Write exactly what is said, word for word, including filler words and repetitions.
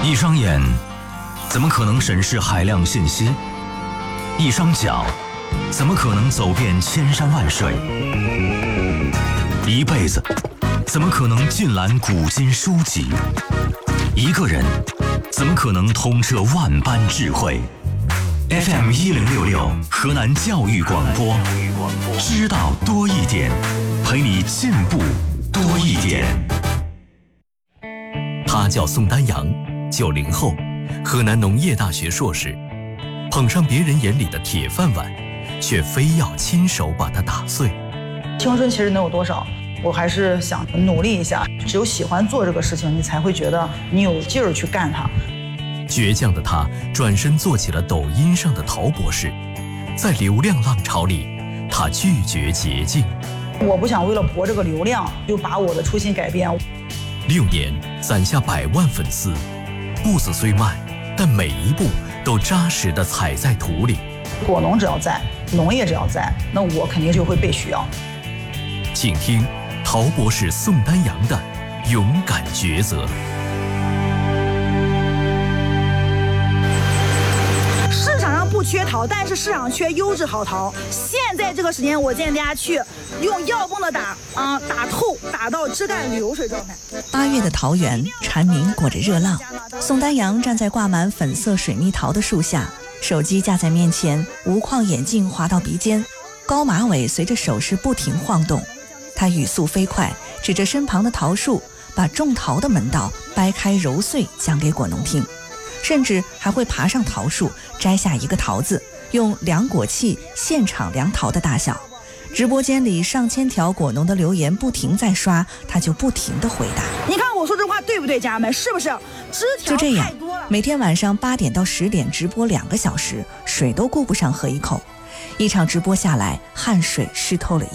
一双眼怎么可能审视海量信息？一双脚怎么可能走遍千山万水？一辈子怎么可能尽览古今书籍？一个人怎么可能通彻万般智慧？ F M 一零六六河南教育广播，知道多一点，陪你进步多一点。 他叫宋丹阳，九零后，河南农业大学硕士，捧上别人眼里的铁饭碗，却非要亲手把它打碎。 青春其实能有多少？我还是想努力一下。只有喜欢做这个事情，你才会觉得你有劲儿去干它。 倔强的他转身做起了抖音上的陶博士，在流量浪潮里，他拒绝捷径。 我不想为了博这个流量，就把我的初心改变。 六年攒下百万粉丝，步子虽慢，但每一步都扎实地踩在土里。 果农只要在，农业只要在，那我肯定就会被需要。 请听陶博士宋丹阳的勇敢抉择。 市场上不缺桃，但是市场缺优质好桃。现在这个时间，我建议大家去用药泵的打啊，打透，打到枝干流水状态。 八月的桃园，蝉鸣裹着热浪。宋丹阳站在挂满粉色水蜜桃的树下，手机架在面前，无框眼镜滑到鼻尖，高马尾随着手势不停晃动。他语速飞快，指着身旁的桃树，把种桃的门道掰开揉碎讲给果农听。甚至还会爬上桃树，摘下一个桃子，用量果器现场量桃的大小。直播间里上千条果农的留言不停在刷，他就不停地回答。 你看我说这话对不对，家人们？是不是？枝条就这样太多了， 每天晚上八点到十点直播两个小时，水都顾不上喝一口。一场直播下来，汗水湿透了